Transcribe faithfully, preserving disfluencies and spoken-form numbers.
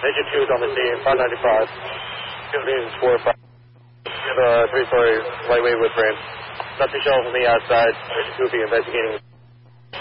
Agent two is on the scene, five ninety-five. Buildings four five. We have a three-story lightweight wood frame. Nothing shown from the outside. Agent two will be investigating.